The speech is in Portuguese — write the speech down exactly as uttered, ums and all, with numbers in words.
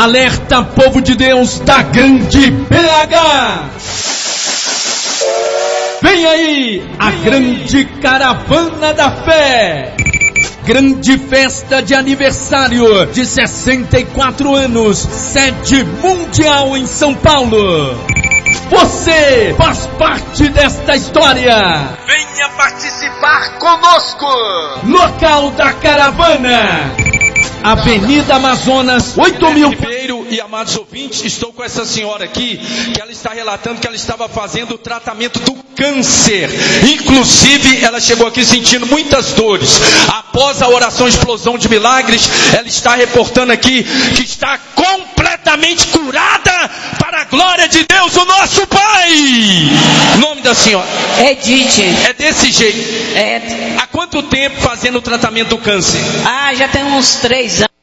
Alerta, povo de Deus da Grande P H. Vem aí a Grande Caravana da Fé. Grande festa de aniversário de sessenta e quatro anos, sede mundial em São Paulo. Você faz parte desta história. Venha participar conosco. Local da caravana: Avenida Amazonas, oito mil. Ribeiro e amados ouvintes, estou com essa senhora aqui, que ela está relatando que ela estava fazendo o tratamento do câncer. Inclusive, ela chegou aqui sentindo muitas dores. Após a oração Explosão de Milagres, ela está reportando aqui que está completamente curada para a glória de Deus, o nosso Pai. O nome da senhora? Edith. É desse jeito? É. Há quanto tempo fazendo o tratamento do câncer? Ah, já tem uns três anos.